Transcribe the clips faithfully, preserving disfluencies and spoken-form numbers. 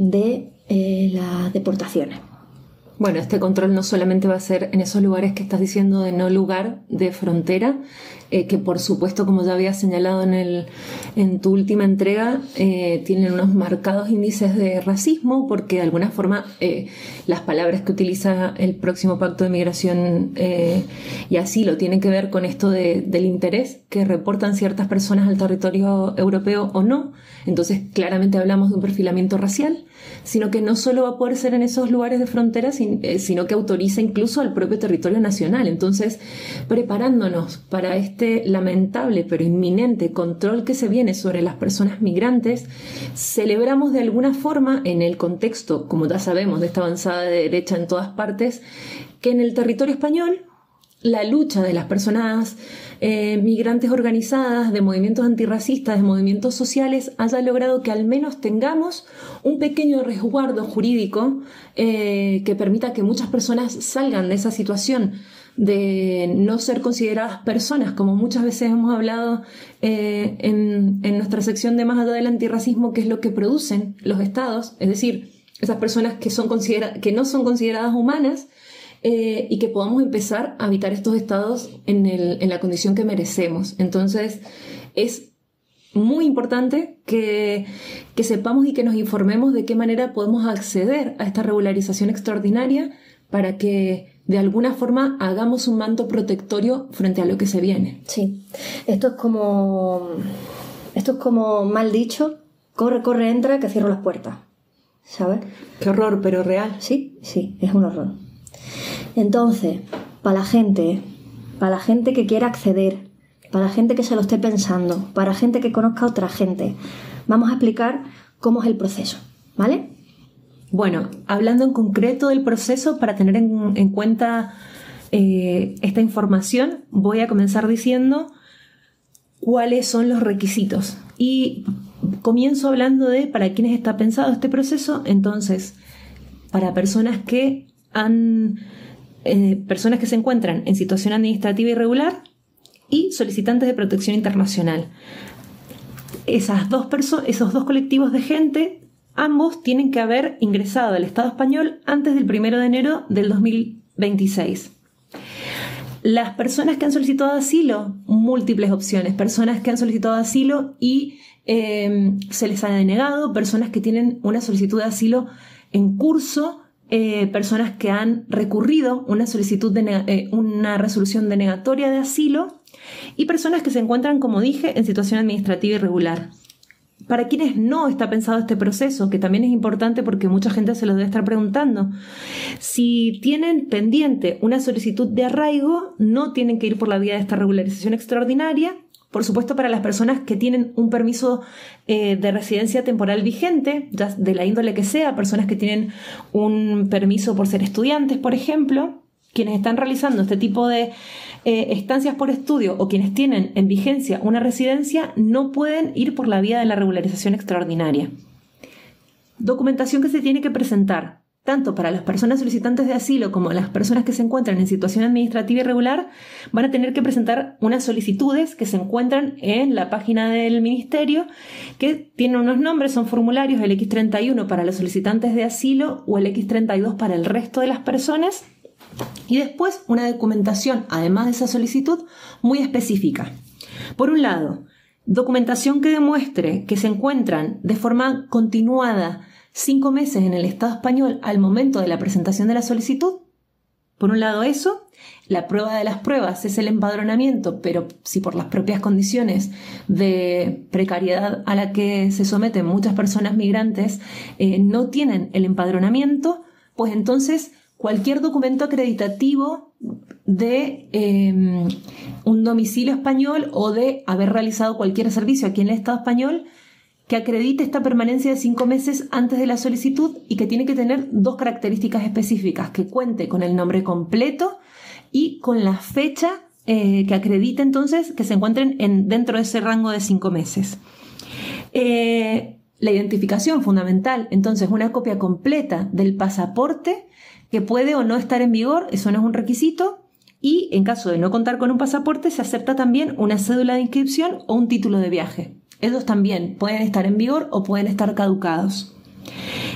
de eh, las deportaciones. Bueno, este control no solamente va a ser en esos lugares que estás diciendo de no lugar de frontera, eh, que por supuesto, como ya había señalado en, el, en tu última entrega, eh, tienen unos marcados índices de racismo, porque de alguna forma eh, las palabras que utiliza el próximo Pacto de Migración eh, y Asilo tienen que ver con esto de, del interés que reportan ciertas personas al territorio europeo o no. Entonces claramente hablamos de un perfilamiento racial, sino que no solo va a poder ser en esos lugares de frontera, sino que autoriza incluso al propio territorio nacional. Entonces, preparándonos para este lamentable pero inminente control que se viene sobre las personas migrantes, celebramos de alguna forma, en el contexto, como ya sabemos, de esta avanzada de derecha en todas partes, que en el territorio español la lucha de las personas eh, migrantes organizadas, de movimientos antirracistas, de movimientos sociales, haya logrado que al menos tengamos un pequeño resguardo jurídico eh, que permita que muchas personas salgan de esa situación de no ser consideradas personas, como muchas veces hemos hablado eh, en, en nuestra sección de Más allá del antirracismo, que es lo que producen los estados, es decir, esas personas que, son considera- que no son consideradas humanas, Eh, y que podamos empezar a habitar estos estados en, el, en la condición que merecemos. Entonces es muy importante que, que sepamos y que nos informemos de qué manera podemos acceder a esta regularización extraordinaria para que de alguna forma hagamos un manto protectorio frente a lo que se viene. Sí, esto es como, esto es como mal dicho, corre, corre, entra, que cierro las puertas, ¿sabes? Qué horror, pero real. Sí, sí, es un horror. Entonces, para la gente, para la gente que quiera acceder, para la gente que se lo esté pensando, para la gente que conozca a otra gente, vamos a explicar cómo es el proceso, ¿vale? Bueno, hablando en concreto del proceso, para tener en, en cuenta eh, esta información, voy a comenzar diciendo cuáles son los requisitos. Y comienzo hablando de para quiénes está pensado este proceso. Entonces, para personas que han... Eh, personas que se encuentran en situación administrativa irregular y solicitantes de protección internacional. Esas dos perso- esos dos colectivos de gente, ambos tienen que haber ingresado al Estado español antes del primero de enero del dos mil veintiséis. Las personas que han solicitado asilo, múltiples opciones, personas que han solicitado asilo y eh, se les ha denegado, personas que tienen una solicitud de asilo en curso, Eh, personas que han recurrido una solicitud de neg- eh, una resolución denegatoria de asilo y personas que se encuentran, como dije, en situación administrativa irregular. Para quienes no está pensado este proceso, que también es importante porque mucha gente se lo debe estar preguntando, si tienen pendiente una solicitud de arraigo, no tienen que ir por la vía de esta regularización extraordinaria. Por supuesto, para las personas que tienen un permiso eh, de residencia temporal vigente, ya de la índole que sea, personas que tienen un permiso por ser estudiantes, por ejemplo, quienes están realizando este tipo de eh, estancias por estudio o quienes tienen en vigencia una residencia, no pueden ir por la vía de la regularización extraordinaria. Documentación que se tiene que presentar tanto para las personas solicitantes de asilo como las personas que se encuentran en situación administrativa irregular, van a tener que presentar unas solicitudes que se encuentran en la página del Ministerio, que tienen unos nombres, son formularios, el equis treinta y uno para los solicitantes de asilo o el equis treinta y dos para el resto de las personas, y después una documentación, además de esa solicitud, muy específica. Por un lado, documentación que demuestre que se encuentran de forma continuada cinco meses en el Estado español al momento de la presentación de la solicitud. Por un lado eso, la prueba de las pruebas es el empadronamiento, pero si por las propias condiciones de precariedad a la que se someten muchas personas migrantes eh, no tienen el empadronamiento, pues entonces cualquier documento acreditativo de eh, un domicilio español o de haber realizado cualquier servicio aquí en el Estado español que acredite esta permanencia de cinco meses antes de la solicitud y que tiene que tener dos características específicas, que cuente con el nombre completo y con la fecha eh, que acredite entonces que se encuentren en, dentro de ese rango de cinco meses. Eh, la identificación fundamental, entonces una copia completa del pasaporte que puede o no estar en vigor, eso no es un requisito, y en caso de no contar con un pasaporte se acepta también una cédula de inscripción o un título de viaje. Esos también pueden estar en vigor o pueden estar caducados.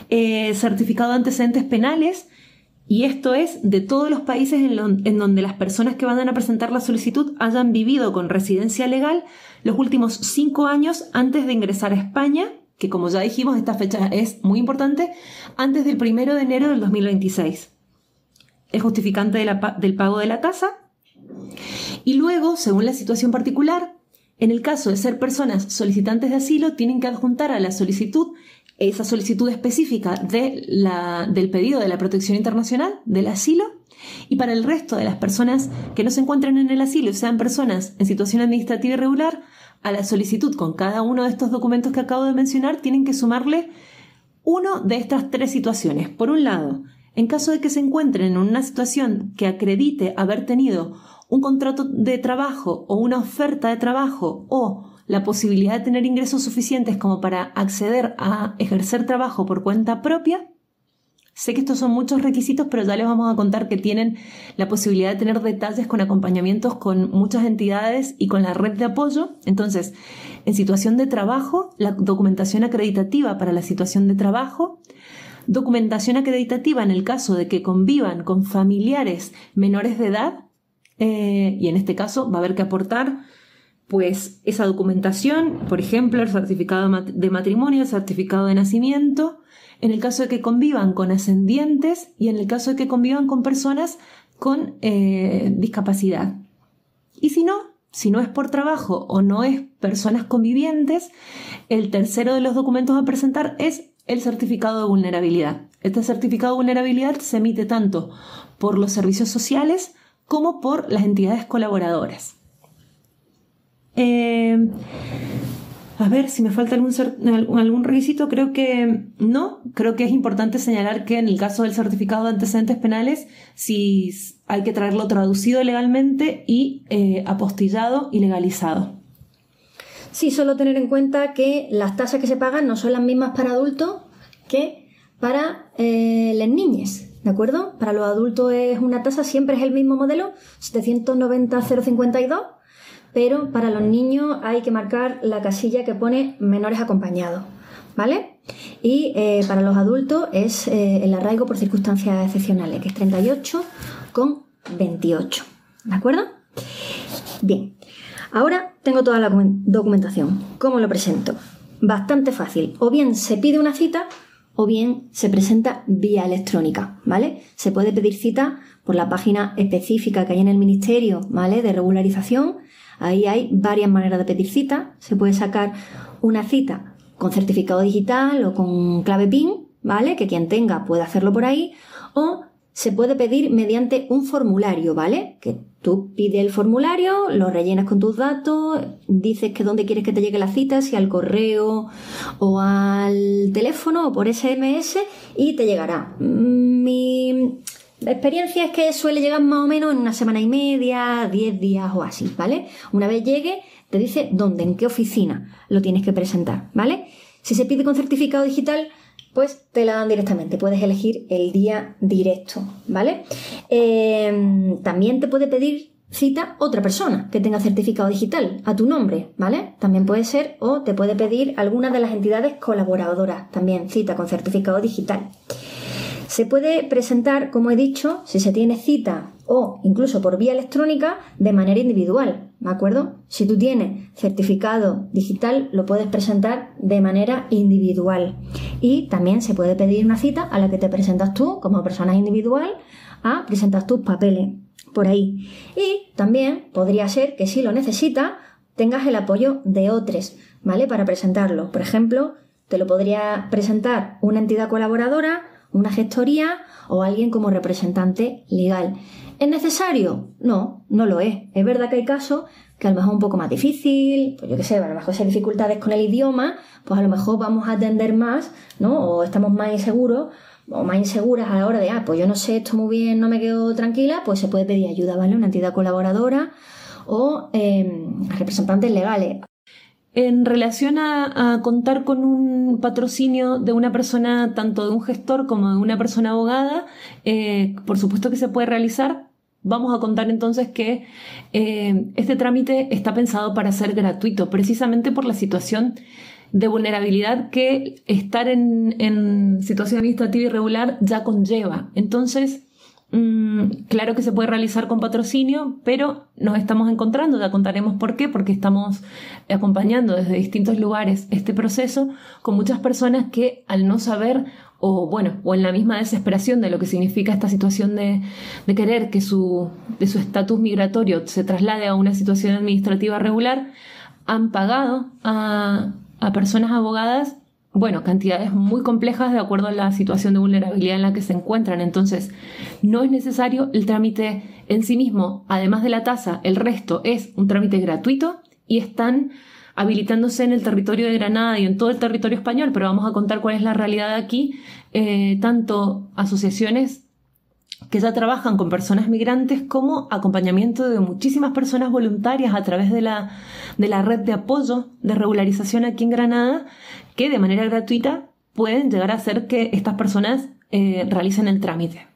eh, certificado de antecedentes penales, y esto es de todos los países en, lo, en donde las personas que van a presentar la solicitud hayan vivido con residencia legal los últimos cinco años antes de ingresar a España, que como ya dijimos, esta fecha es muy importante, antes del primero de enero del dos mil veintiséis. El justificante de la, del pago de la tasa. Y luego, según la situación particular, en el caso de ser personas solicitantes de asilo, tienen que adjuntar a la solicitud esa solicitud específica de la, del pedido de la protección internacional, del asilo, y para el resto de las personas que no se encuentren en el asilo y sean personas en situación administrativa irregular, a la solicitud con cada uno de estos documentos que acabo de mencionar tienen que sumarle uno de estas tres situaciones. Por un lado, en caso de que se encuentren en una situación que acredite haber tenido un contrato de trabajo o una oferta de trabajo o la posibilidad de tener ingresos suficientes como para acceder a ejercer trabajo por cuenta propia. Sé que estos son muchos requisitos, pero ya les vamos a contar que tienen la posibilidad de tener detalles con acompañamientos con muchas entidades y con la red de apoyo. Entonces, en situación de trabajo, la documentación acreditativa para la situación de trabajo, documentación acreditativa en el caso de que convivan con familiares menores de edad, eh, y en este caso va a haber que aportar pues esa documentación, por ejemplo, el certificado de matrimonio, el certificado de nacimiento, en el caso de que convivan con ascendientes y en el caso de que convivan con personas con eh, discapacidad. Y si no, si no es por trabajo o no es personas convivientes, el tercero de los documentos a presentar es el certificado de vulnerabilidad. Este certificado de vulnerabilidad se emite tanto por los servicios sociales como por las entidades colaboradoras. Eh, a ver si me falta algún, algún requisito. Creo que no. Creo que es importante señalar que en el caso del certificado de antecedentes penales, sí hay que traerlo traducido legalmente y eh, apostillado y legalizado. Sí, solo tener en cuenta que las tasas que se pagan no son las mismas para adultos que para eh, las niñas, ¿de acuerdo? Para los adultos es una tasa, siempre es el mismo modelo, setecientos noventa cero cincuenta y dos, pero para los niños hay que marcar la casilla que pone menores acompañados, ¿vale? Y eh, para los adultos es eh, el arraigo por circunstancias excepcionales, que es treinta y ocho con veintiocho, ¿de acuerdo? Bien, ahora tengo toda la documentación. ¿Cómo lo presento? Bastante fácil. O bien se pide una cita o bien se presenta vía electrónica, ¿vale? Se puede pedir cita por la página específica que hay en el Ministerio, ¿vale?, de regularización. Ahí hay varias maneras de pedir cita. Se puede sacar una cita con certificado digital o con clave PIN, ¿vale?, que quien tenga puede hacerlo por ahí, o se puede pedir mediante un formulario, ¿vale?, que tú pides el formulario, lo rellenas con tus datos, dices que dónde quieres que te llegue la cita, si al correo o al teléfono o por ese eme ese, y te llegará. Mi experiencia es que suele llegar más o menos en una semana y media, diez días o así, ¿vale? Una vez llegue, te dice dónde, en qué oficina lo tienes que presentar, ¿vale? Si se pide con certificado digital, pues te la dan directamente, puedes elegir el día directo, ¿vale? Eh, también te puede pedir cita otra persona que tenga certificado digital a tu nombre, ¿vale? También puede ser, o te puede pedir alguna de las entidades colaboradoras, también cita con certificado digital. Se puede presentar, como he dicho, si se tiene cita o incluso por vía electrónica, de manera individual, ¿de acuerdo? Si tú tienes certificado digital, lo puedes presentar de manera individual. Y también se puede pedir una cita a la que te presentas tú como persona individual a presentar tus papeles por ahí. Y también podría ser que si lo necesitas, tengas el apoyo de otros, ¿vale?, para presentarlo. Por ejemplo, te lo podría presentar una entidad colaboradora, una gestoría o alguien como representante legal. ¿Es necesario? No, no lo es. Es verdad que hay casos que a lo mejor es un poco más difícil, pues yo qué sé, a lo mejor si hay dificultades con el idioma, pues a lo mejor vamos a atender más, ¿no? O estamos más inseguros o más inseguras a la hora de, ah, pues yo no sé esto muy bien, no me quedo tranquila, pues se puede pedir ayuda, ¿vale? Una entidad colaboradora o eh, representantes legales. En relación a, a contar con un patrocinio de una persona, tanto de un gestor como de una persona abogada, eh, por supuesto que se puede realizar. Vamos a contar entonces que eh, este trámite está pensado para ser gratuito, precisamente por la situación de vulnerabilidad que estar en, en situación administrativa irregular ya conlleva. Entonces, mmm, claro que se puede realizar con patrocinio, pero nos estamos encontrando, ya contaremos por qué, porque estamos acompañando desde distintos lugares este proceso con muchas personas que al no saber o bueno, o en la misma desesperación de lo que significa esta situación de, de querer que su de su estatus migratorio se traslade a una situación administrativa regular, han pagado a, a personas abogadas, bueno, cantidades muy complejas de acuerdo a la situación de vulnerabilidad en la que se encuentran. Entonces, no es necesario el trámite en sí mismo, además de la tasa, el resto es un trámite gratuito y están habilitándose en el territorio de Granada y en todo el territorio español, pero vamos a contar cuál es la realidad aquí, eh, tanto asociaciones que ya trabajan con personas migrantes como acompañamiento de muchísimas personas voluntarias a través de la, de la red de apoyo de regularización aquí en Granada, que de manera gratuita pueden llegar a hacer que estas personas eh, realicen el trámite.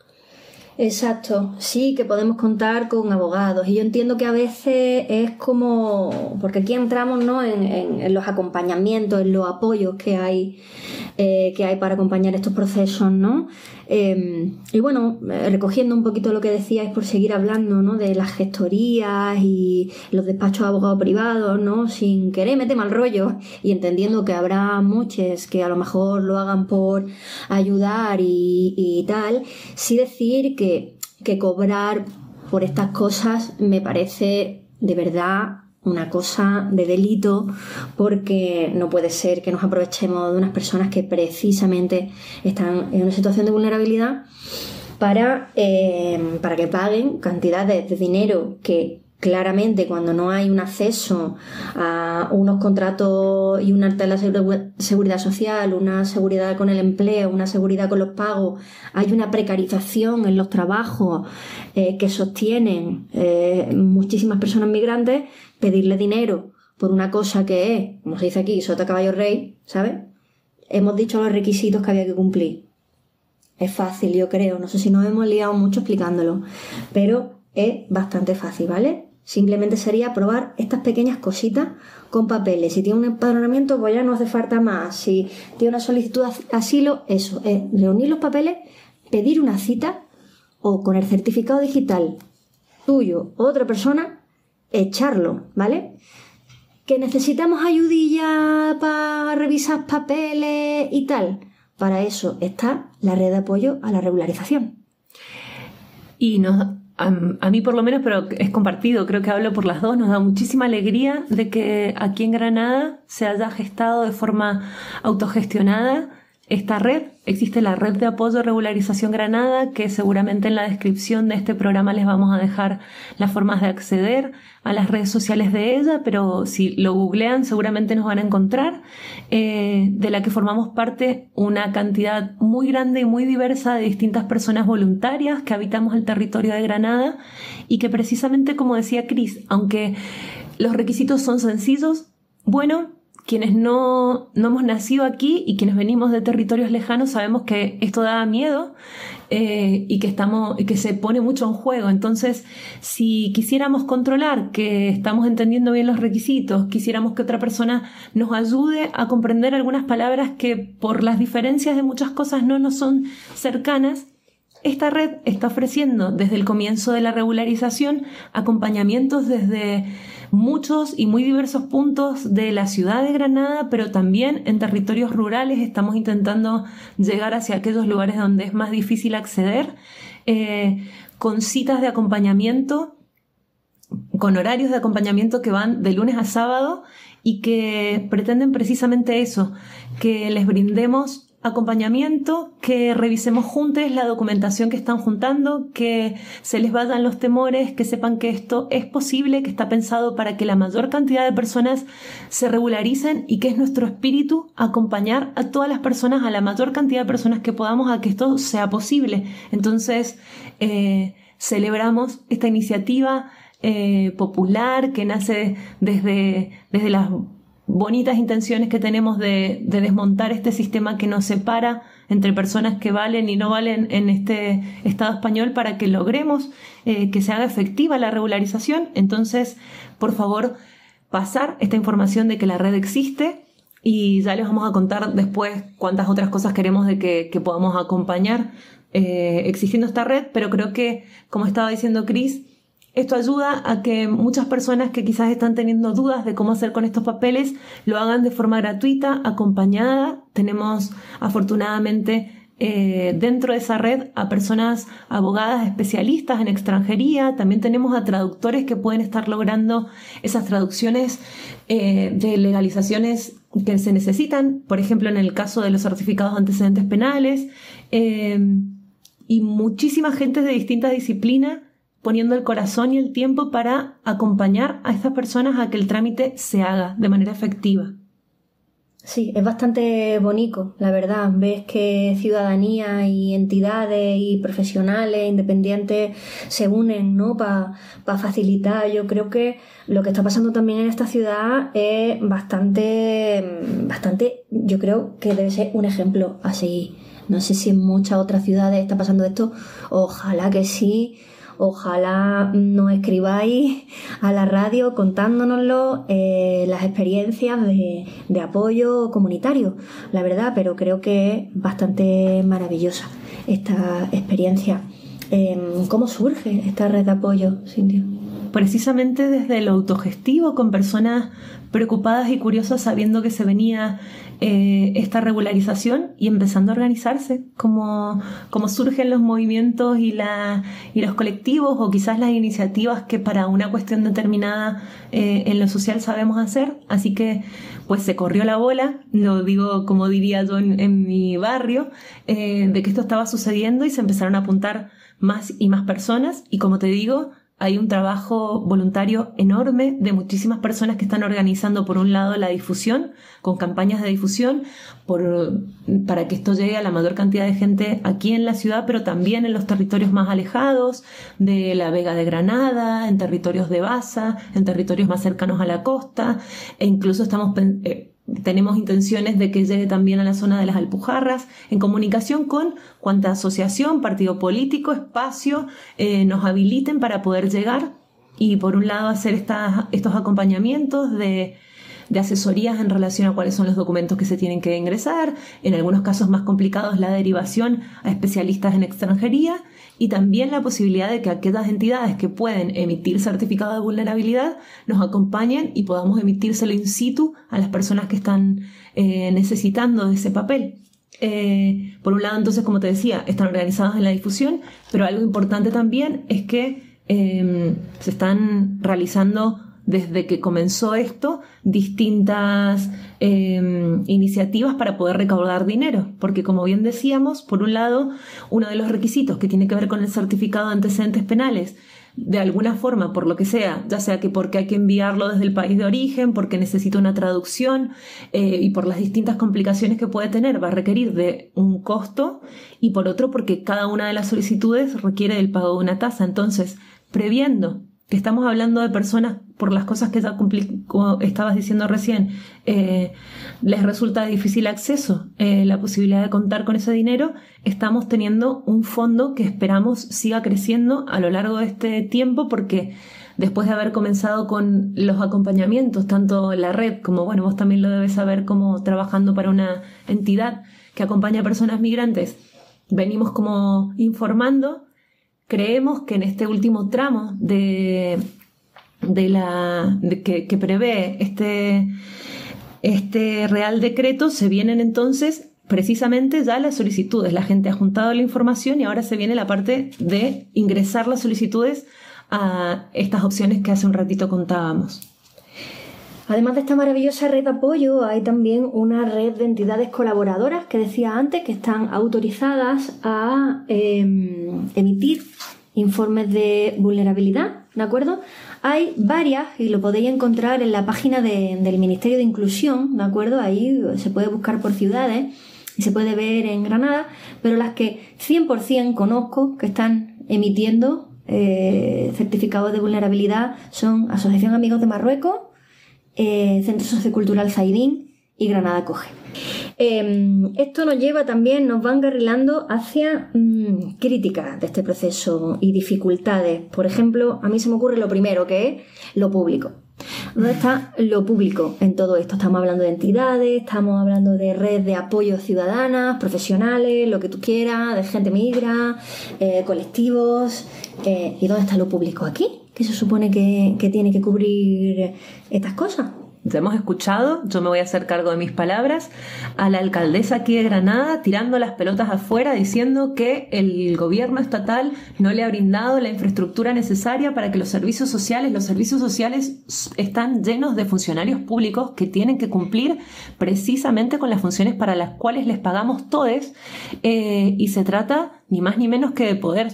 Exacto, sí que podemos contar con abogados y yo entiendo que a veces es como, porque aquí entramos, ¿no?, en, en, en los acompañamientos, en los apoyos que hay eh, que hay para acompañar estos procesos, ¿no? Eh, y bueno, recogiendo un poquito lo que decíais por seguir hablando, ¿no?, de las gestorías y los despachos de abogados privados, ¿no?, sin querer meter mal rollo y entendiendo que habrá muchos que a lo mejor lo hagan por ayudar y, y tal, sí decir que Que, que cobrar por estas cosas me parece de verdad una cosa de delito, porque no puede ser que nos aprovechemos de unas personas que precisamente están en una situación de vulnerabilidad para, eh, para que paguen cantidades de dinero que claramente cuando no hay un acceso a unos contratos y un alta en la seguridad social, una seguridad con el empleo, una seguridad con los pagos, hay una precarización en los trabajos eh, que sostienen eh, muchísimas personas migrantes, pedirle dinero por una cosa que es, como se dice aquí, sota caballo rey, ¿sabes? Hemos dicho los requisitos que había que cumplir. Es fácil, yo creo, no sé si nos hemos liado mucho explicándolo, pero es bastante fácil, ¿vale? Simplemente sería probar estas pequeñas cositas con papeles. Si tiene un empadronamiento, pues ya no hace falta más. Si tiene una solicitud de asilo, eso, es reunir los papeles, pedir una cita o con el certificado digital tuyo o otra persona, echarlo, ¿vale? ¿Que necesitamos ayudilla para revisar papeles y tal? Para eso está la red de apoyo a la regularización. Y nos... A, a mí por lo menos, pero es compartido, creo que hablo por las dos, nos da muchísima alegría de que aquí en Granada se haya gestado de forma autogestionada esta red. Existe la red de apoyo a regularización Granada, que seguramente en la descripción de este programa les vamos a dejar las formas de acceder a las redes sociales de ella, pero si lo googlean seguramente nos van a encontrar, eh, de la que formamos parte una cantidad muy grande y muy diversa de distintas personas voluntarias que habitamos el territorio de Granada y que precisamente, como decía Cris, aunque los requisitos son sencillos, bueno, quienes no, no hemos nacido aquí y quienes venimos de territorios lejanos sabemos que esto da miedo eh, y que estamos, y que se pone mucho en juego. Entonces, si quisiéramos controlar que estamos entendiendo bien los requisitos, quisiéramos que otra persona nos ayude a comprender algunas palabras que por las diferencias de muchas cosas no nos son cercanas, esta red está ofreciendo desde el comienzo de la regularización acompañamientos desde muchos y muy diversos puntos de la ciudad de Granada, pero también en territorios rurales. Estamos intentando llegar hacia aquellos lugares donde es más difícil acceder, eh, con citas de acompañamiento, con horarios de acompañamiento que van de lunes a sábado y que pretenden precisamente eso, que les brindemos acompañamiento, que revisemos juntos la documentación que están juntando, que se les vayan los temores, que sepan que esto es posible, que está pensado para que la mayor cantidad de personas se regularicen y que es nuestro espíritu acompañar a todas las personas, a la mayor cantidad de personas que podamos, a que esto sea posible. Entonces, eh, celebramos esta iniciativa eh, popular que nace desde, desde las bonitas intenciones que tenemos de, de desmontar este sistema que nos separa entre personas que valen y no valen en este Estado español, para que logremos eh, que se haga efectiva la regularización. Entonces, por favor, pasar esta información de que la red existe, y ya les vamos a contar después cuántas otras cosas queremos de que, que podamos acompañar eh, existiendo esta red, pero creo que, como estaba diciendo Cris, esto ayuda a que muchas personas que quizás están teniendo dudas de cómo hacer con estos papeles lo hagan de forma gratuita, acompañada. Tenemos afortunadamente eh, dentro de esa red a personas abogadas especialistas en extranjería. También tenemos a traductores que pueden estar logrando esas traducciones eh, de legalizaciones que se necesitan, por ejemplo en el caso de los certificados de antecedentes penales, eh, y muchísima gente de distintas disciplinas poniendo el corazón y el tiempo para acompañar a estas personas a que el trámite se haga de manera efectiva. Sí, es bastante bonito, la verdad. Ves que ciudadanía y entidades y profesionales independientes se unen, ¿no? Para pa facilitar. Yo creo que lo que está pasando también en esta ciudad es bastante, bastante, yo creo que debe ser un ejemplo a seguir. No sé si en muchas otras ciudades está pasando esto. Ojalá que sí. Ojalá nos escribáis a la radio contándonoslo, eh, las experiencias de, de apoyo comunitario, la verdad, pero creo que es bastante maravillosa esta experiencia. Eh, ¿Cómo surge esta red de apoyo, Cintia? Precisamente desde lo autogestivo, con personas preocupadas y curiosas sabiendo que se venía eh, esta regularización y empezando a organizarse, como, como surgen los movimientos y, la, y los colectivos o quizás las iniciativas que para una cuestión determinada eh, en lo social sabemos hacer. Así que pues se corrió la bola, lo digo como diría yo en, en mi barrio, eh, de que esto estaba sucediendo y se empezaron a apuntar más y más personas y como te digo, hay un trabajo voluntario enorme de muchísimas personas que están organizando, por un lado, la difusión, con campañas de difusión, por, para que esto llegue a la mayor cantidad de gente aquí en la ciudad, pero también en los territorios más alejados, de la Vega de Granada, en territorios de Baza, en territorios más cercanos a la costa, e incluso estamos... Eh, tenemos intenciones de que llegue también a la zona de las Alpujarras, en comunicación con cuanta asociación, partido político, espacio eh, nos habiliten para poder llegar y por un lado hacer estas, estos acompañamientos de, de asesorías en relación a cuáles son los documentos que se tienen que ingresar, en algunos casos más complicados la derivación a especialistas en extranjería y también la posibilidad de que aquellas entidades que pueden emitir certificado de vulnerabilidad nos acompañen y podamos emitírselo in situ a las personas que están eh, necesitando de ese papel. Eh, por un lado, entonces, como te decía, están organizados en la difusión, pero algo importante también es que eh, se están realizando desde que comenzó esto, distintas eh, iniciativas para poder recaudar dinero. Porque, como bien decíamos, por un lado, uno de los requisitos que tiene que ver con el certificado de antecedentes penales, de alguna forma, por lo que sea, ya sea que porque hay que enviarlo desde el país de origen, porque necesita una traducción eh, y por las distintas complicaciones que puede tener, va a requerir de un costo, y por otro, porque cada una de las solicitudes requiere del pago de una tasa. Entonces, previendo que estamos hablando de personas, por las cosas que ya como estabas diciendo recién, eh, les resulta de difícil acceso, eh, la posibilidad de contar con ese dinero, estamos teniendo un fondo que esperamos siga creciendo a lo largo de este tiempo, porque después de haber comenzado con los acompañamientos, tanto la red como, bueno, vos también lo debes saber, como trabajando para una entidad que acompaña a personas migrantes, venimos como informando. Creemos que en este último tramo de, de la, de que, que prevé este, este Real Decreto se vienen entonces precisamente ya las solicitudes. La gente ha juntado la información y ahora se viene la parte de ingresar las solicitudes a estas opciones que hace un ratito contábamos. Además de esta maravillosa red de apoyo, hay también una red de entidades colaboradoras que decía antes que están autorizadas a eh, emitir informes de vulnerabilidad, ¿de acuerdo? Hay varias y lo podéis encontrar en la página de, del Ministerio de Inclusión, ¿de acuerdo? Ahí se puede buscar por ciudades y se puede ver en Granada, pero las que cien por ciento conozco que están emitiendo eh, certificados de vulnerabilidad son Asociación Amigos de Marruecos, Eh, Centro Sociocultural Zaidín y Granada Acoge. Eh, esto nos lleva también, nos va encarrilando hacia mmm, críticas de este proceso y dificultades. Por ejemplo, a mí se me ocurre lo primero, que es lo público. ¿Dónde está lo público en todo esto? Estamos hablando de entidades, estamos hablando de red de apoyo ciudadanas, profesionales, lo que tú quieras, de gente migra, eh, colectivos. Eh, ¿Y dónde está lo público aquí? ¿Qué se supone que, que tiene que cubrir estas cosas? Ya hemos escuchado, yo me voy a hacer cargo de mis palabras, a la alcaldesa aquí de Granada tirando las pelotas afuera diciendo que el gobierno estatal no le ha brindado la infraestructura necesaria para que los servicios sociales, los servicios sociales están llenos de funcionarios públicos que tienen que cumplir precisamente con las funciones para las cuales les pagamos todos, eh, y se trata ni más ni menos que de poder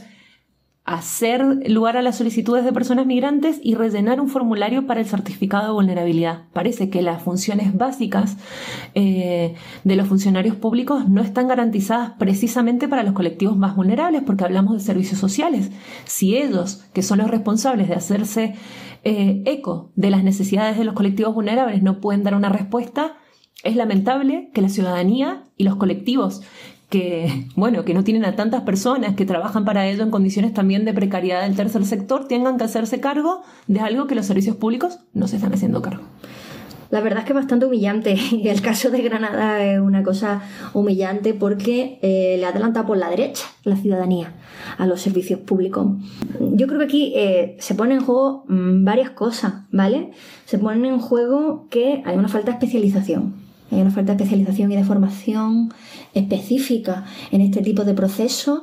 hacer lugar a las solicitudes de personas migrantes y rellenar un formulario para el certificado de vulnerabilidad. Parece que las funciones básicas eh, de los funcionarios públicos no están garantizadas precisamente para los colectivos más vulnerables, porque hablamos de servicios sociales. Si ellos, que son los responsables de hacerse eh, eco de las necesidades de los colectivos vulnerables, no pueden dar una respuesta, es lamentable que la ciudadanía y los colectivos que, bueno, que no tienen a tantas personas que trabajan para ello en condiciones también de precariedad del tercer sector, tengan que hacerse cargo de algo que los servicios públicos no se están haciendo cargo. La verdad es que es bastante humillante, y el caso de Granada es una cosa humillante porque eh, le adelanta por la derecha la ciudadanía a los servicios públicos. Yo creo que aquí eh, se ponen en juego mmm, varias cosas, ¿vale? Se ponen en juego que hay una falta de especialización. Hay una falta de especialización y de formación específica en este tipo de procesos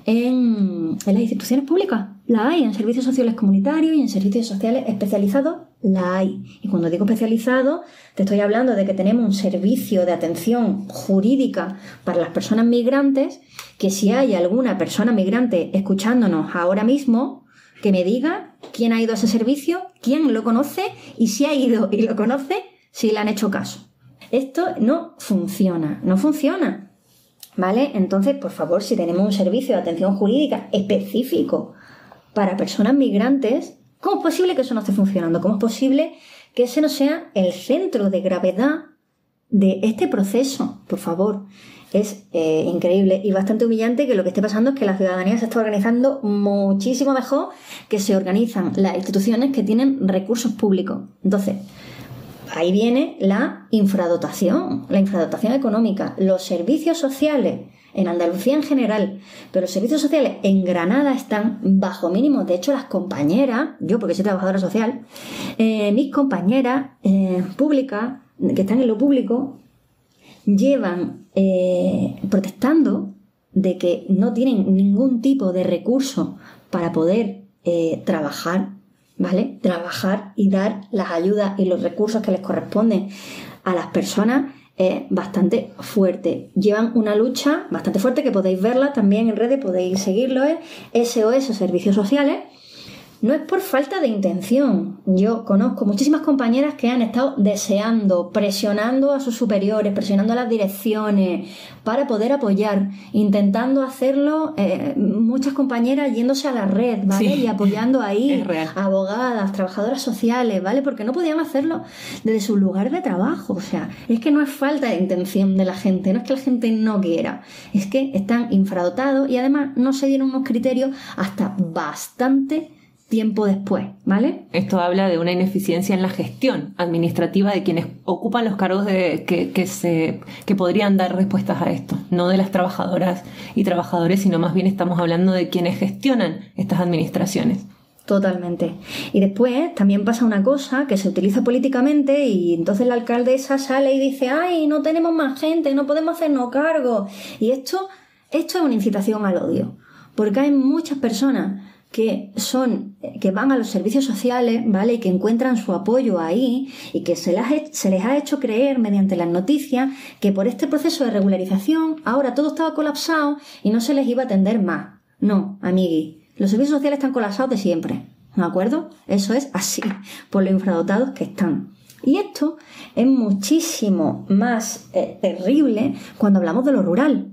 en, en las instituciones públicas. La hay en servicios sociales comunitarios y en servicios sociales especializados. La hay. Y cuando digo especializado, te estoy hablando de que tenemos un servicio de atención jurídica para las personas migrantes, que si hay alguna persona migrante escuchándonos ahora mismo, que me diga quién ha ido a ese servicio, quién lo conoce y si ha ido y lo conoce, si le han hecho caso. Esto no funciona, no funciona, ¿vale? Entonces, por favor, si tenemos un servicio de atención jurídica específico para personas migrantes, ¿cómo es posible que eso no esté funcionando? ¿Cómo es posible que ese no sea el centro de gravedad de este proceso? Por favor, es eh, increíble y bastante humillante que lo que esté pasando es que la ciudadanía se está organizando muchísimo mejor que se organizan las instituciones que tienen recursos públicos. Entonces, ahí viene la infradotación, la infradotación económica, los servicios sociales en Andalucía en general, pero los servicios sociales en Granada están bajo mínimo. De hecho, las compañeras, yo porque soy trabajadora social, eh, mis compañeras eh, públicas, que están en lo público, llevan eh, protestando de que no tienen ningún tipo de recurso para poder eh, trabajar, ¿vale? Trabajar y dar las ayudas y los recursos que les corresponden a las personas es bastante fuerte. Llevan una lucha bastante fuerte que podéis verla también en redes, podéis seguirlo, es S O S Servicios Sociales. No es por falta de intención. Yo conozco muchísimas compañeras que han estado deseando, presionando a sus superiores, presionando a las direcciones para poder apoyar, intentando hacerlo, eh, muchas compañeras yéndose a la red, ¿vale? Sí, y apoyando ahí a abogadas, trabajadoras sociales, ¿vale? Porque no podían hacerlo desde su lugar de trabajo. O sea, es que no es falta de intención de la gente, no es que la gente no quiera, es que están infradotados y además no se dieron unos criterios hasta bastante tiempo después, ¿vale? Esto habla de una ineficiencia en la gestión administrativa de quienes ocupan los cargos de, que, que, se, que podrían dar respuestas a esto, no de las trabajadoras y trabajadores, sino más bien estamos hablando de quienes gestionan estas administraciones. Totalmente. Y después también pasa una cosa que se utiliza políticamente y entonces la alcaldesa sale y dice ¡ay, no tenemos más gente, no podemos hacernos cargo! Y esto, esto es una incitación al odio, porque hay muchas personas que son, que van a los servicios sociales, ¿vale? Y que encuentran su apoyo ahí y que se, las, se les ha hecho creer mediante las noticias que por este proceso de regularización ahora todo estaba colapsado y no se les iba a atender más. No, amigui, los servicios sociales están colapsados de siempre, ¿de acuerdo? Eso es así, por lo infradotados que están. Y esto es muchísimo más eh, terrible cuando hablamos de lo rural.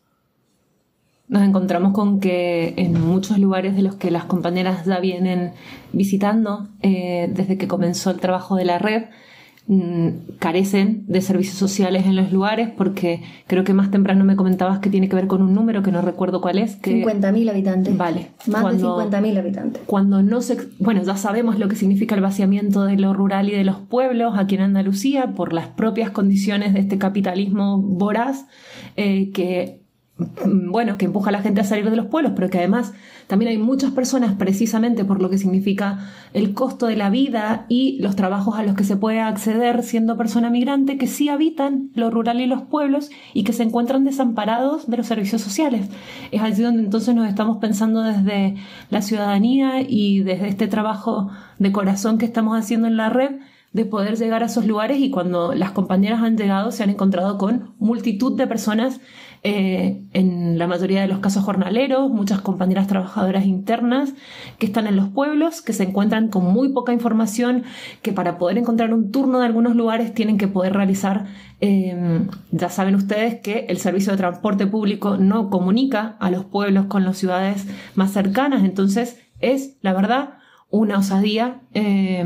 Nos encontramos con que en muchos lugares de los que las compañeras ya vienen visitando eh, desde que comenzó el trabajo de la red, carecen de servicios sociales en los lugares, porque creo que más temprano me comentabas que tiene que ver con un número que no recuerdo cuál es. Que... cincuenta mil habitantes. Vale. Más cuando, de cincuenta mil habitantes. Cuando no se... Bueno, ya sabemos lo que significa el vaciamiento de lo rural y de los pueblos aquí en Andalucía por las propias condiciones de este capitalismo voraz eh, que... bueno, que empuja a la gente a salir de los pueblos, pero que además también hay muchas personas, precisamente por lo que significa el costo de la vida y los trabajos a los que se puede acceder siendo persona migrante, que sí habitan lo rural y los pueblos y que se encuentran desamparados de los servicios sociales. Es allí donde entonces nos estamos pensando desde la ciudadanía y desde este trabajo de corazón que estamos haciendo en la red, de poder llegar a esos lugares, y cuando las compañeras han llegado se han encontrado con multitud de personas, eh, en la mayoría de los casos jornaleros, muchas compañeras trabajadoras internas que están en los pueblos, que se encuentran con muy poca información, que para poder encontrar un turno de algunos lugares tienen que poder realizar, eh, ya saben ustedes que el servicio de transporte público no comunica a los pueblos con las ciudades más cercanas, entonces es, la verdad, una osadía eh,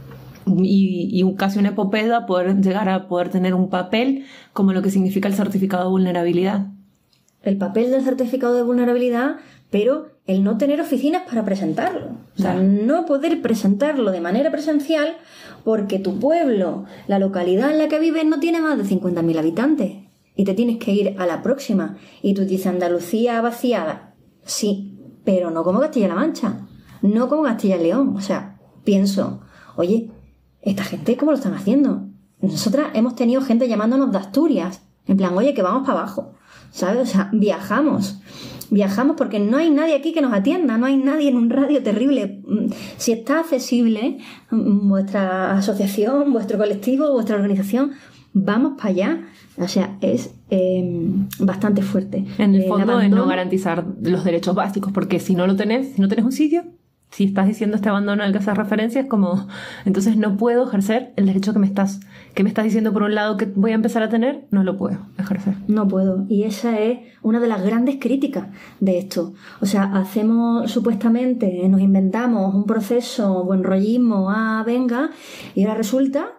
Y, y casi una epopeya poder llegar a poder tener un papel como lo que significa el certificado de vulnerabilidad. El papel del certificado de vulnerabilidad, pero el no tener oficinas para presentarlo. O sea, no poder presentarlo de manera presencial porque tu pueblo, la localidad en la que vives, no tiene más de cincuenta mil habitantes y te tienes que ir a la próxima. Y tú dices, Andalucía vaciada. Sí, pero no como Castilla-La Mancha, no como Castilla-León. O sea, pienso, oye, ¿esta gente cómo lo están haciendo? Nosotras hemos tenido gente llamándonos de Asturias, en plan, oye, que vamos para abajo, ¿sabes? O sea, viajamos, viajamos porque no hay nadie aquí que nos atienda, no hay nadie en un radio terrible. Si está accesible vuestra asociación, vuestro colectivo, vuestra organización, vamos para allá. O sea, es eh, bastante fuerte. En el fondo es no garantizar los derechos básicos, porque si no lo tenés, si no tenés un sitio, si estás diciendo este abandono al que haces referencia, es como, entonces no puedo ejercer el derecho que me estás que me estás diciendo por un lado que voy a empezar a tener, no lo puedo ejercer. No puedo. Y esa es una de las grandes críticas de esto. O sea, hacemos supuestamente, nos inventamos un proceso, buen rollismo, ah, venga, y ahora resulta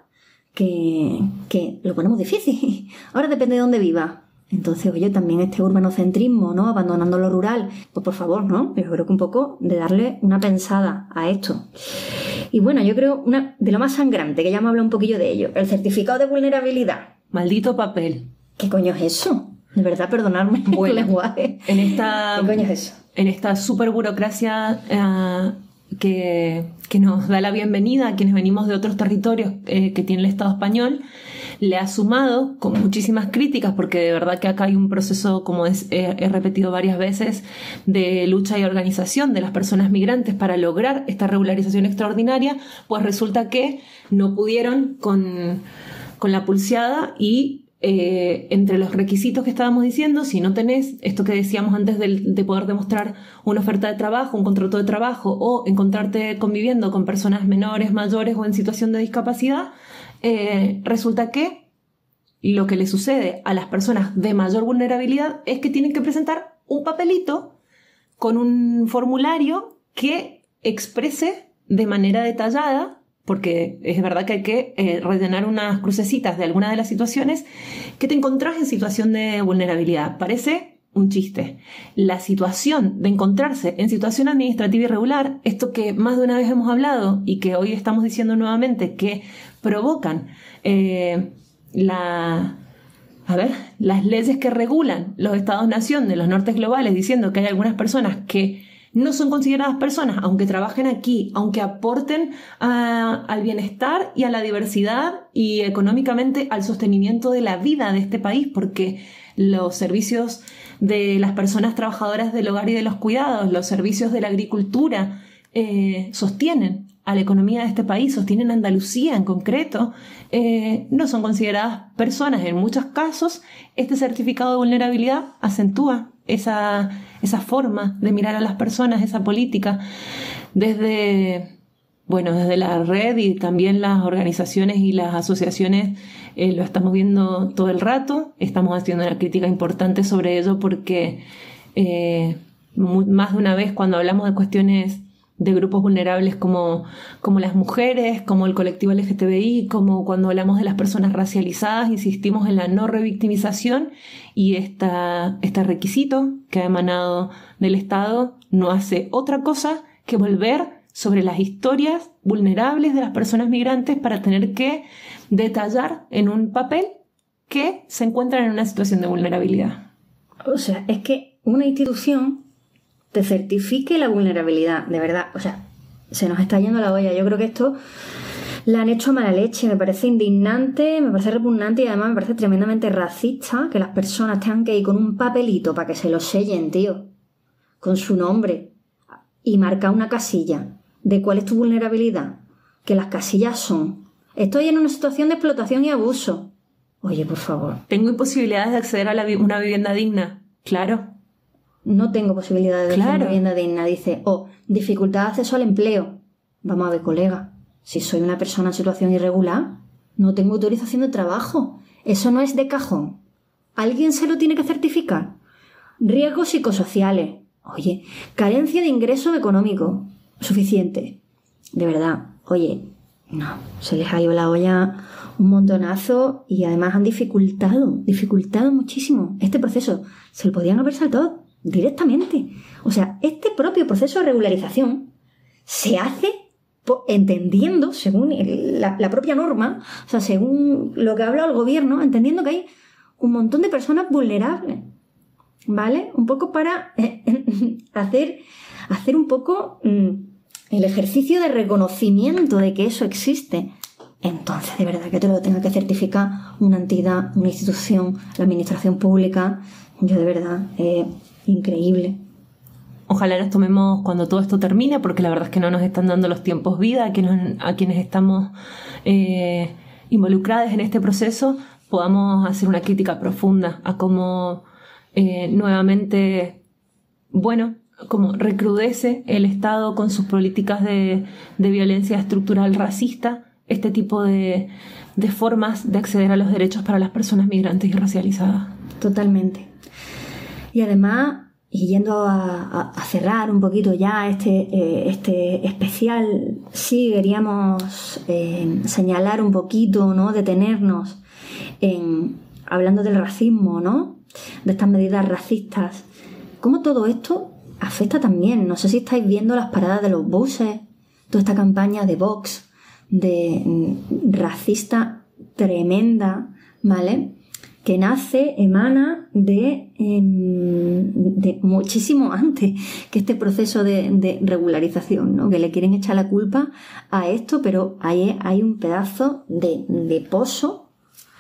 que, que lo ponemos difícil. Ahora depende de dónde viva. Entonces, oye, también este urbanocentrismo, ¿no? Abandonando lo rural, pues por favor, ¿no? Yo creo que un poco de darle una pensada a esto. Y bueno, yo creo una de lo más sangrante, que ya me habla un poquillo de ello, el certificado de vulnerabilidad. Maldito papel. ¿Qué coño es eso? De verdad, perdonadme bueno, el lenguaje. En esta, ¿Qué coño es eso? En esta super burocracia uh, que, que nos da la bienvenida a quienes venimos de otros territorios eh, que tiene el Estado español, le ha sumado con muchísimas críticas, porque de verdad que acá hay un proceso, como es, he, he repetido varias veces, de lucha y organización de las personas migrantes para lograr esta regularización extraordinaria, pues resulta que no pudieron con, con la pulseada y eh, entre los requisitos que estábamos diciendo, si no tenés esto que decíamos antes de, de poder demostrar una oferta de trabajo, un contrato de trabajo o encontrarte conviviendo con personas menores, mayores o en situación de discapacidad, Eh, resulta que lo que le sucede a las personas de mayor vulnerabilidad es que tienen que presentar un papelito con un formulario que exprese de manera detallada, porque es verdad que hay que eh, rellenar unas crucecitas de alguna de las situaciones, que te encontrás en situación de vulnerabilidad. Parece un chiste. La situación de encontrarse en situación administrativa irregular, esto que más de una vez hemos hablado y que hoy estamos diciendo nuevamente, que provocan eh, la, a ver, las leyes que regulan los estados-nación de los nortes globales, diciendo que hay algunas personas que no son consideradas personas, aunque trabajen aquí, aunque aporten a, al bienestar y a la diversidad y económicamente al sostenimiento de la vida de este país, porque los servicios de las personas trabajadoras del hogar y de los cuidados, los servicios de la agricultura, eh, sostienen a la economía de este país, sostienen a Andalucía en concreto, eh, no son consideradas personas. En muchos casos, este certificado de vulnerabilidad acentúa esa, esa forma de mirar a las personas, esa política, desde, bueno, desde la red y también las organizaciones y las asociaciones. Eh, lo estamos viendo todo el rato, estamos haciendo una crítica importante sobre ello porque eh, muy, más de una vez cuando hablamos de cuestiones de grupos vulnerables como, como las mujeres, como el colectivo L G T B I, como cuando hablamos de las personas racializadas, insistimos en la no revictimización, y esta, este requisito que ha emanado del Estado no hace otra cosa que volver sobre las historias vulnerables de las personas migrantes para tener que detallar en un papel que se encuentran en una situación de vulnerabilidad. O sea, es que una institución te certifique la vulnerabilidad, de verdad, o sea, se nos está yendo la olla. Yo creo que esto la han hecho a mala leche, me parece indignante, me parece repugnante y además me parece tremendamente racista que las personas tengan que ir con un papelito para que se lo sellen, tío, con su nombre, y marcar una casilla de cuál es tu vulnerabilidad, que las casillas son: estoy en una situación de explotación y abuso. Oye, por favor. ¿Tengo imposibilidades de acceder a la vi- una vivienda digna? Claro. No tengo posibilidades de Claro. hacer una vivienda digna, dice. O dificultad de acceso al empleo. Vamos a ver, colega, si soy una persona en situación irregular, no tengo autorización de trabajo. Eso no es de cajón. ¿Alguien se lo tiene que certificar? Riesgos psicosociales. Oye, carencia de ingreso económico suficiente. De verdad, oye, no, se les ha ido la olla un montonazo y además han dificultado, dificultado muchísimo este proceso. Se lo podían haber saltado directamente. O sea, este propio proceso de regularización se hace po- entendiendo, según el- la, la propia norma, o sea, según lo que ha hablado el gobierno, entendiendo que hay un montón de personas vulnerables, ¿vale? Un poco para eh, hacer, hacer un poco mm, el ejercicio de reconocimiento de que eso existe. Entonces, de verdad, que te lo tenga que certificar una entidad, una institución, la administración pública, yo de verdad, eh, increíble. Ojalá nos tomemos cuando todo esto termine, porque la verdad es que no nos están dando los tiempos vida a quienes, a quienes estamos eh, involucrados en este proceso, podamos hacer una crítica profunda a cómo eh, nuevamente, bueno, como recrudece el Estado con sus políticas de, de violencia estructural racista, este tipo de, de formas de acceder a los derechos para las personas migrantes y racializadas. Totalmente. Y además, y yendo a, a, a cerrar un poquito ya este, eh, este especial, sí queríamos eh, señalar un poquito, ¿no? Detenernos en, hablando del racismo, ¿no? De estas medidas racistas. Cómo todo esto afecta también. No sé si estáis viendo las paradas de los buses, toda esta campaña de Vox, de mm, racista tremenda, ¿vale? Que nace, emana de, eh, de muchísimo antes que este proceso de, de regularización, ¿no? Que le quieren echar la culpa a esto, pero hay, hay un pedazo de, de pozo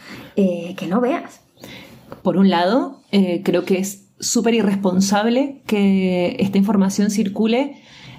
eh, que no veas. Por un lado, eh, creo que es súper irresponsable que esta información circule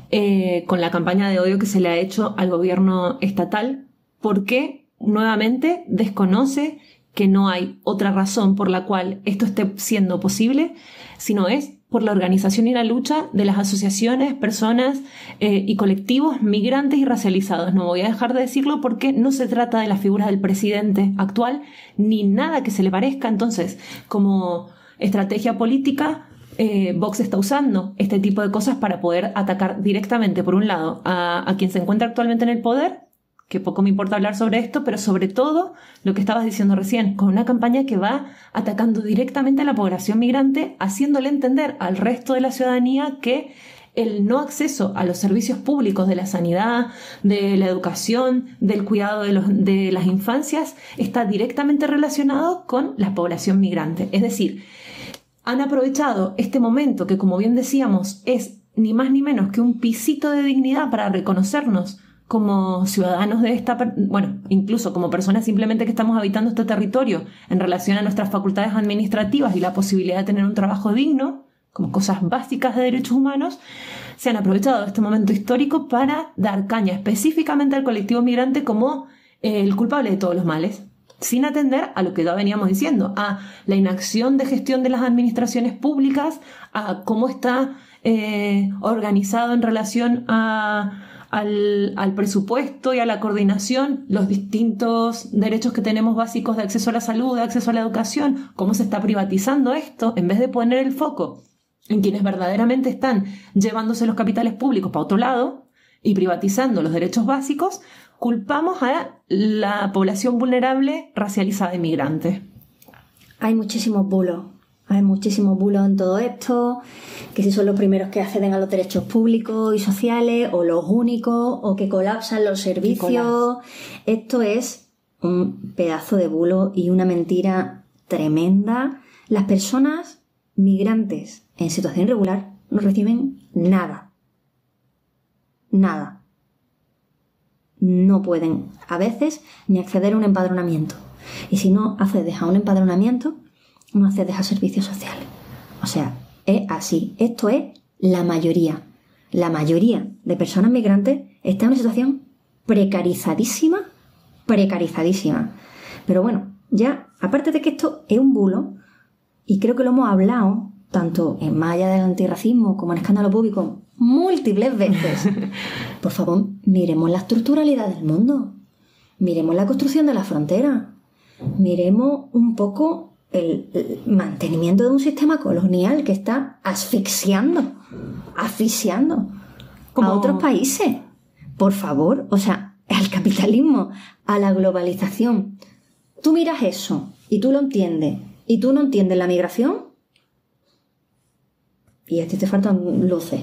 eh, con la campaña de odio que se le ha hecho al gobierno estatal, porque nuevamente desconoce que no hay otra razón por la cual esto esté siendo posible, sino es por la organización y la lucha de las asociaciones, personas eh, y colectivos migrantes y racializados. No voy a dejar de decirlo porque no se trata de la figura del presidente actual ni nada que se le parezca. Entonces, como estrategia política, eh, Vox está usando este tipo de cosas para poder atacar directamente, por un lado, a, a quien se encuentra actualmente en el poder, que poco me importa hablar sobre esto, pero sobre todo lo que estabas diciendo recién, con una campaña que va atacando directamente a la población migrante, haciéndole entender al resto de la ciudadanía que el no acceso a los servicios públicos de la sanidad, de la educación, del cuidado de, los, de las infancias, está directamente relacionado con la población migrante. Es decir, han aprovechado este momento que, como bien decíamos, es ni más ni menos que un pisito de dignidad para reconocernos como ciudadanos de esta, bueno, incluso como personas simplemente que estamos habitando este territorio en relación a nuestras facultades administrativas y la posibilidad de tener un trabajo digno, como cosas básicas de derechos humanos, se han aprovechado de este momento histórico para dar caña específicamente al colectivo migrante como eh, el culpable de todos los males, sin atender a lo que ya veníamos diciendo, a la inacción de gestión de las administraciones públicas, a cómo está eh, organizado en relación a Al, al presupuesto y a la coordinación, los distintos derechos que tenemos básicos de acceso a la salud, de acceso a la educación, cómo se está privatizando esto, en vez de poner el foco en quienes verdaderamente están llevándose los capitales públicos para otro lado, y privatizando los derechos básicos, culpamos a la población vulnerable racializada e migrante. Hay muchísimos bulos. Hay muchísimos bulos en todo esto, que si son los primeros que acceden a los derechos públicos y sociales, o los únicos, o que colapsan los servicios. Esto es un pedazo de bulo y una mentira tremenda. Las personas migrantes en situación irregular no reciben nada. Nada. No pueden, a veces, ni acceder a un empadronamiento. Y si no accedes a un empadronamiento, no accedes a servicios sociales. O sea, es así. Esto es la mayoría. La mayoría de personas migrantes está en una situación precarizadísima, precarizadísima. Pero bueno, ya, aparte de que esto es un bulo, y creo que lo hemos hablado, tanto en Más allá del antirracismo como en Escándalo Público, múltiples veces. Por favor, miremos la estructuralidad del mundo. Miremos la construcción de la frontera. Miremos un poco el, el mantenimiento de un sistema colonial que está asfixiando, asfixiando Como... a otros países. Por favor, o sea, al capitalismo, a la globalización. Tú miras eso y tú lo entiendes y tú no entiendes la migración y a ti te faltan luces.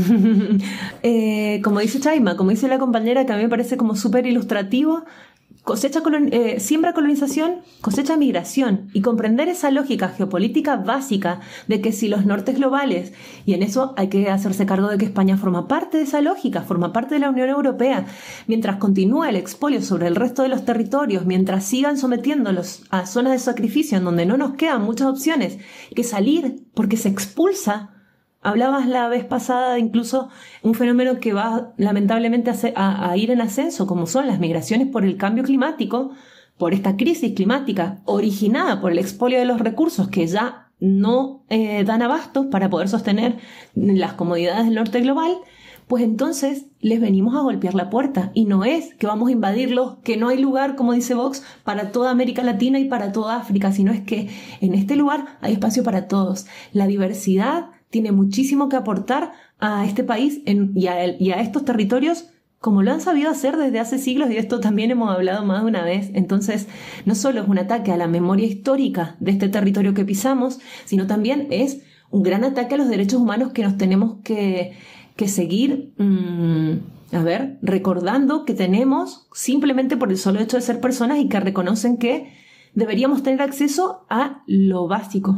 eh, como dice Chaima, como dice la compañera, que a mí me parece como súper ilustrativo, cosecha colon, eh, siembra colonización, cosecha migración, y comprender esa lógica geopolítica básica de que si los nortes globales, y en eso hay que hacerse cargo de que España forma parte de esa lógica, forma parte de la Unión Europea, mientras continúa el expolio sobre el resto de los territorios, mientras sigan sometiéndolos a zonas de sacrificio en donde no nos quedan muchas opciones que salir porque se expulsa. Hablabas la vez pasada de incluso un fenómeno que va lamentablemente a, a, a ir en ascenso, como son las migraciones por el cambio climático, por esta crisis climática originada por el expolio de los recursos que ya no eh, dan abasto para poder sostener las comodidades del norte global. Pues entonces les venimos a golpear la puerta, y no es que vamos a invadirlos, que no hay lugar, como dice Vox, para toda América Latina y para toda África, sino es que en este lugar hay espacio para todos. La diversidad tiene muchísimo que aportar a este país en, y, a el, y a estos territorios, como lo han sabido hacer desde hace siglos, y de esto también hemos hablado más de una vez. Entonces, no solo es un ataque a la memoria histórica de este territorio que pisamos, sino también es un gran ataque a los derechos humanos que nos tenemos que, que seguir, mmm, a ver, recordando que tenemos simplemente por el solo hecho de ser personas, y que reconocen que deberíamos tener acceso a lo básico.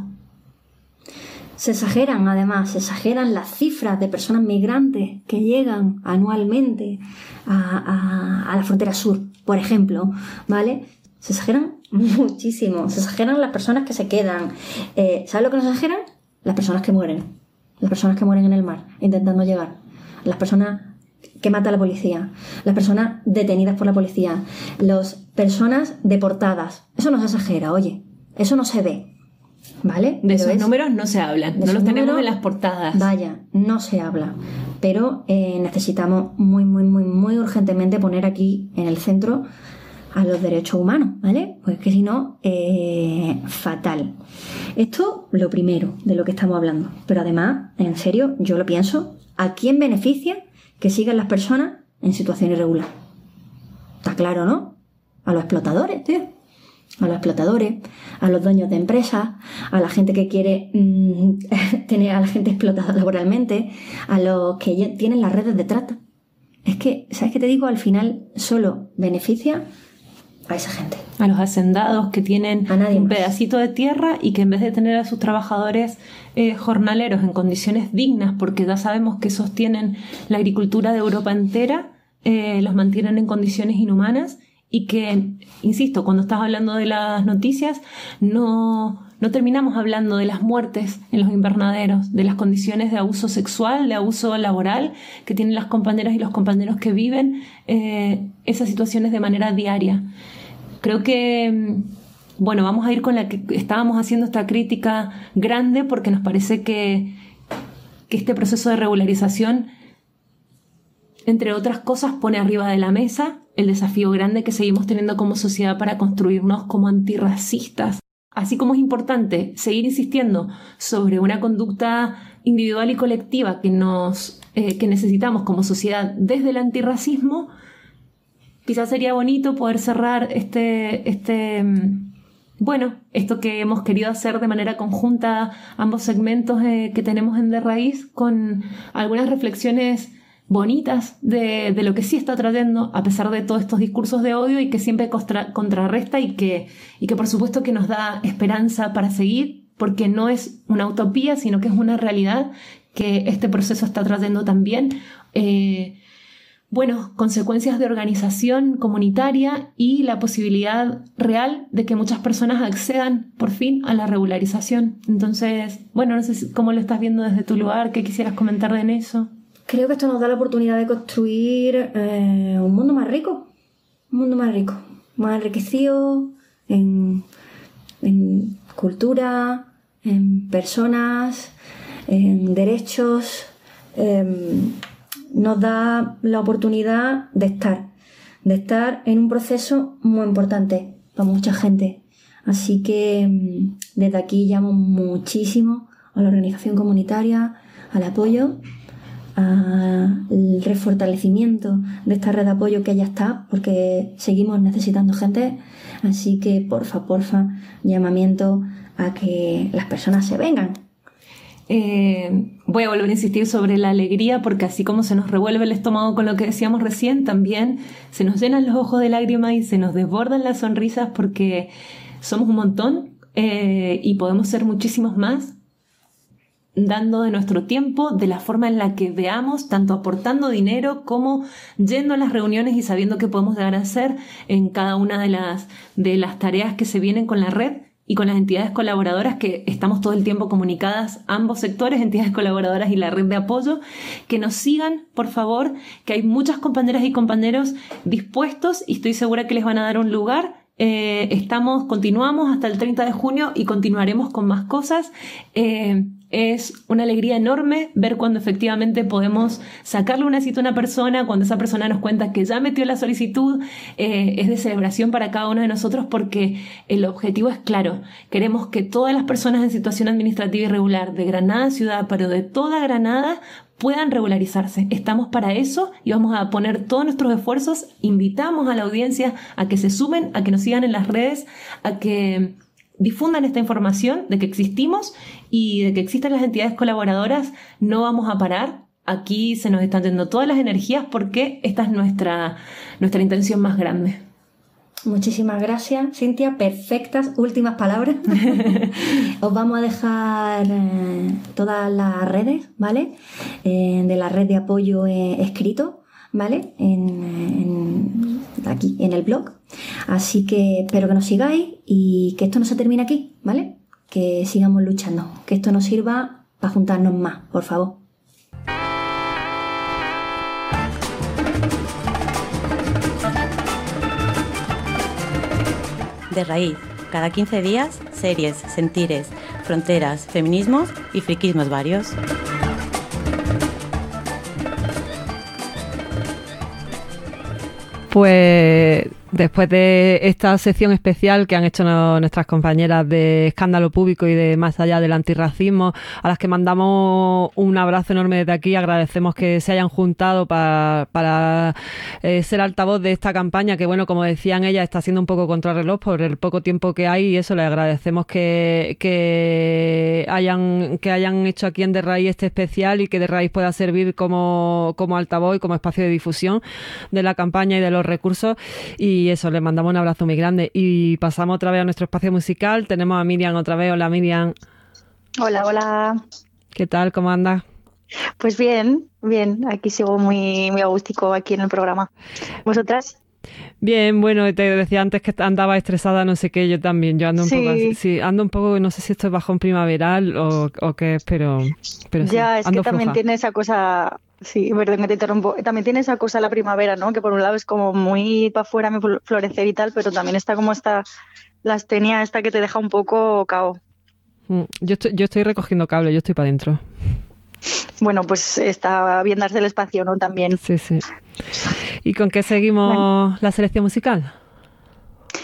Se exageran, además, se exageran las cifras de personas migrantes que llegan anualmente a, a, a la frontera sur, por ejemplo, ¿vale? Se exageran muchísimo, se exageran las personas que se quedan. Eh, ¿Sabes lo que nos exageran? Las personas que mueren, las personas que mueren en el mar intentando llegar, las personas que mata la policía, las personas detenidas por la policía, las personas deportadas. Eso no se exagera, oye, eso no se ve. ¿Vale? De esos números no se hablan, no los tenemos en las portadas. Vaya, no se habla. Pero eh, necesitamos muy, muy, muy, muy urgentemente poner aquí en el centro a los derechos humanos, ¿vale? Pues que si no, eh, fatal. Esto, lo primero de lo que estamos hablando. Pero además, en serio, yo lo pienso, ¿a quién beneficia que sigan las personas en situación irregular? Está claro, ¿no? A los explotadores, tío. A los explotadores, a los dueños de empresas, a la gente que quiere mmm, tener a la gente explotada laboralmente, a los que ya tienen las redes de trata. Es que, ¿sabes qué te digo? Al final solo beneficia a esa gente. A los hacendados que tienen un más. pedacito de tierra y que en vez de tener a sus trabajadores eh, jornaleros en condiciones dignas, porque ya sabemos que sostienen la agricultura de Europa entera, eh, los mantienen en condiciones inhumanas. Y que, insisto, cuando estás hablando de las noticias, no, no terminamos hablando de las muertes en los invernaderos, de las condiciones de abuso sexual, de abuso laboral que tienen las compañeras y los compañeros que viven eh, esas situaciones de manera diaria. Creo que, bueno, vamos a ir con la que estábamos haciendo esta crítica grande, porque nos parece que, que este proceso de regularización, entre otras cosas, pone arriba de la mesa el desafío grande que seguimos teniendo como sociedad para construirnos como antirracistas, así como es importante seguir insistiendo sobre una conducta individual y colectiva que, nos, eh, que necesitamos como sociedad desde el antirracismo, quizás sería bonito poder cerrar este, este, bueno, esto que hemos querido hacer de manera conjunta, ambos segmentos eh, que tenemos en De Raíz, con algunas reflexiones bonitas de, de lo que sí está trayendo, a pesar de todos estos discursos de odio y que siempre contra, contrarresta y que, y que por supuesto que nos da esperanza para seguir, porque no es una utopía, sino que es una realidad que este proceso está trayendo también. Eh, bueno, consecuencias de organización comunitaria y la posibilidad real de que muchas personas accedan por fin a la regularización. Entonces, bueno, no sé cómo lo estás viendo desde tu lugar, ¿qué quisieras comentar en eso? Creo que esto nos da la oportunidad de construir eh, un mundo más rico, un mundo más rico, más enriquecido en, en cultura, en personas, en derechos. Eh, nos da la oportunidad de estar, de estar en un proceso muy importante para mucha gente. Así que desde aquí llamo muchísimo a la organización comunitaria, al apoyo, al refortalecimiento de esta red de apoyo que ya está, porque seguimos necesitando gente. Así que porfa, porfa, llamamiento a que las personas se vengan. Eh, voy a volver a insistir sobre la alegría, porque así como se nos revuelve el estómago con lo que decíamos recién, también se nos llenan los ojos de lágrimas y se nos desbordan las sonrisas, porque somos un montón eh, y podemos ser muchísimos más, dando de nuestro tiempo, de la forma en la que veamos, tanto aportando dinero como yendo a las reuniones y sabiendo qué podemos llegar a hacer en cada una de las, de las tareas que se vienen con la red y con las entidades colaboradoras, que estamos todo el tiempo comunicadas, ambos sectores, entidades colaboradoras y la red de apoyo, que nos sigan, por favor, que hay muchas compañeras y compañeros dispuestos y estoy segura que les van a dar un lugar. Eh, estamos, continuamos hasta el treinta de junio y continuaremos con más cosas. Eh, Es una alegría enorme ver cuando efectivamente podemos sacarle una cita a una persona, cuando esa persona nos cuenta que ya metió la solicitud. Eh, es de celebración para cada uno de nosotros, porque el objetivo es claro. Queremos que todas las personas en situación administrativa irregular de Granada ciudad, pero de toda Granada, puedan regularizarse. Estamos para eso y vamos a poner todos nuestros esfuerzos. Invitamos a la audiencia a que se sumen, a que nos sigan en las redes, a que difundan esta información de que existimos y de que existen las entidades colaboradoras. No vamos a parar. Aquí se nos están yendo todas las energías, porque esta es nuestra, nuestra intención más grande. Muchísimas gracias, Cintia. Perfectas últimas palabras. Os vamos a dejar eh, todas las redes, ¿vale? Eh, de la red de apoyo eh, escrito, ¿vale? En, en, aquí, en el blog. Así que espero que nos sigáis y que esto no se termine aquí, ¿vale? Que sigamos luchando, que esto nos sirva para juntarnos más, por favor. De Raíz, cada quince días, series, sentires, fronteras, feminismos y friquismos varios. Pues después de esta sección especial que han hecho no, nuestras compañeras de Escándalo Público y de Más Allá del Antirracismo, a las que mandamos un abrazo enorme desde aquí, agradecemos que se hayan juntado pa, para eh, ser altavoz de esta campaña que, bueno, como decían ellas, está siendo un poco contrarreloj por el poco tiempo que hay, y eso, les agradecemos que, que, hayan, que hayan hecho aquí en De Raíz este especial y que De Raíz pueda servir como, como altavoz y como espacio de difusión de la campaña y de los recursos. Y eso, les mandamos un abrazo muy grande y pasamos otra vez a nuestro espacio musical. Tenemos a Miriam otra vez. Hola, Miriam. Hola, hola. ¿Qué tal? ¿Cómo andas? Pues bien, bien. Aquí sigo muy, muy agústico aquí en el programa. ¿Vosotras? Bien, bueno, te decía antes que andaba estresada, no sé qué, yo también, yo ando un sí. poco así, sí, ando un poco, no sé si esto es bajón primaveral o, o qué es, pero, pero ya, sí, es ando que también floja. tiene esa cosa, sí, perdón que te interrumpo, también tiene esa cosa la primavera, ¿no? Que por un lado es como muy para afuera, muy florecer y tal, pero también está como esta, la astenia esta que te deja un poco cao. Yo estoy, yo estoy recogiendo cable, yo estoy para adentro. Bueno, pues está bien darse el espacio, ¿no? También. Sí, sí. ¿Y con qué seguimos bueno. la selección musical?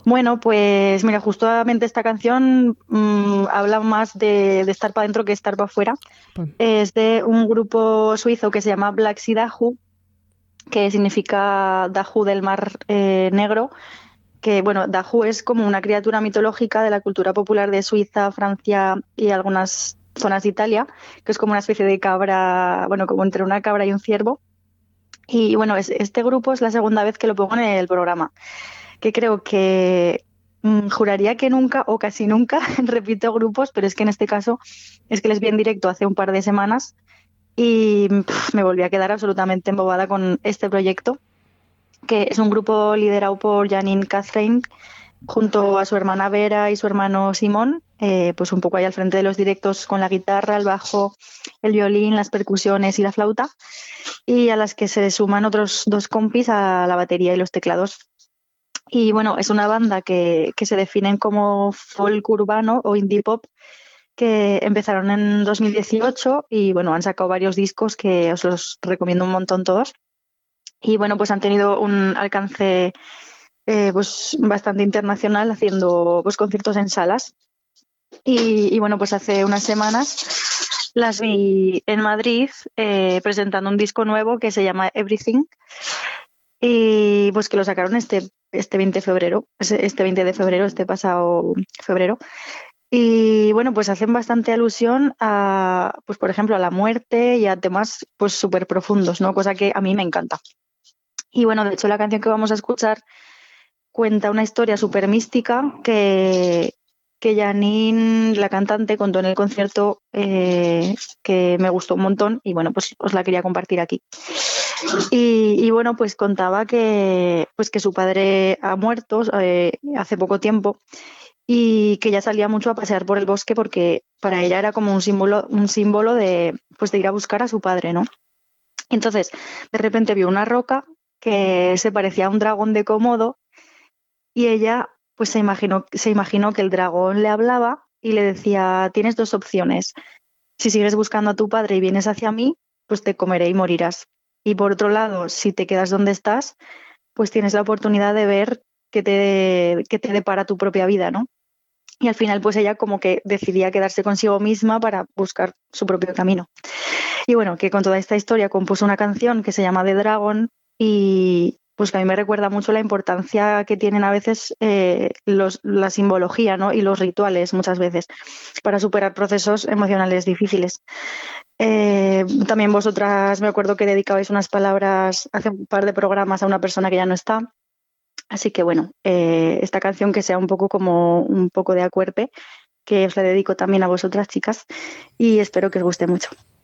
Bueno, pues mira, justamente esta canción mmm, habla más de, de estar para adentro que estar para afuera. Pues, Es de un grupo suizo que se llama Black Sea Dahu, que significa Dahu del mar eh, negro, que bueno, Dahu es como una criatura mitológica de la cultura popular de Suiza, Francia y algunas zonas de Italia, que es como una especie de cabra, bueno, como entre una cabra y un ciervo. Y bueno, es, este grupo es la segunda vez que lo pongo en el programa, que creo que mmm, juraría que nunca o casi nunca repito grupos, pero es que en este caso es que les vi en directo hace un par de semanas y pff, me volví a quedar absolutamente embobada con este proyecto, que es un grupo liderado por Janine Catherine junto a su hermana Vera y su hermano Simón, eh, pues un poco ahí al frente de los directos con la guitarra, el bajo, el violín, las percusiones y la flauta, y a las que se suman otros dos compis a la batería y los teclados. Y bueno, es una banda que, que se definen como folk urbano o indie pop, que empezaron en dos mil dieciocho y bueno, han sacado varios discos que os los recomiendo un montón todos. Y bueno, pues han tenido un alcance eh, pues bastante internacional, haciendo pues conciertos en salas. Y, y bueno, pues hace unas semanas las vi en Madrid eh, presentando un disco nuevo que se llama Everything. Y pues que lo sacaron este, este veinte de febrero, este veinte de febrero, este pasado febrero. Y bueno, pues hacen bastante alusión a, pues por ejemplo, a la muerte y a temas pues súper profundos, ¿no? Cosa que a mí me encanta. Y bueno, de hecho la canción que vamos a escuchar cuenta una historia súper mística que, que Janine, la cantante, contó en el concierto, eh, que me gustó un montón y bueno, pues os la quería compartir aquí. Y, y bueno, pues contaba que, pues que su padre ha muerto eh, hace poco tiempo y que ella salía mucho a pasear por el bosque porque para ella era como un símbolo, un símbolo de, pues de ir a buscar a su padre, ¿no? Entonces, de repente vio una roca que se parecía a un dragón de Komodo y ella pues se imaginó, se imaginó que el dragón le hablaba y le decía, tienes dos opciones. Si sigues buscando a tu padre y vienes hacia mí, pues te comeré y morirás. Y por otro lado, si te quedas donde estás, pues tienes la oportunidad de ver qué te, qué te depara tu propia vida, ¿no? Y al final, pues ella como que decidía quedarse consigo misma para buscar su propio camino. Y bueno, que con toda esta historia compuso una canción que se llama The Dragon y pues que a mí me recuerda mucho la importancia que tienen a veces eh, los, la simbología, ¿no? Y los rituales muchas veces para superar procesos emocionales difíciles. Eh, también vosotras me acuerdo que dedicabais unas palabras hace un par de programas a una persona que ya no está. Así que bueno, eh, esta canción que sea un poco como un poco de acuerpe, que os la dedico también a vosotras, chicas, y espero que os guste mucho.